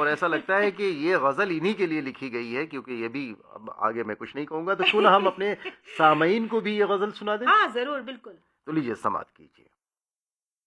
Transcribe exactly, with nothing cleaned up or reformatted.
और ऐसा लगता है कि ये गज़ल इन्हीं के लिए लिखी गई है, क्योंकि ये भी, अब आगे मैं कुछ नहीं कहूँगा, तो क्यों ना हम अपने सामईन को भी ये गज़ल सुना दें। हाँ जरूर, बिल्कुल। तो लीजिए समाअत कीजिए।